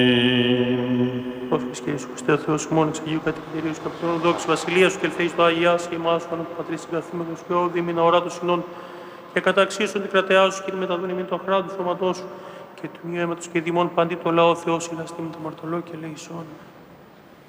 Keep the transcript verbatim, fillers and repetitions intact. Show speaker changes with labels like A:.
A: Πρόσφυγες και Ιησούς Χριστέ ο Θεός ημών, εξ Αγίου Κατοικητηρίου και από τον δόξη Βασιλεία σου και ελθείς το Αγιάς και ημάς, όνομα του Πατρί συγκαθήμενος και όδη ημίν αορά των συνών και καταξίωσον την κρατεά σου και μεταδούν ημίν το αχράντου σώματός σου και του μειώματος και δημών παντή το λαό Θεός ηλαστή με το μαρτωλό και ελεησόν.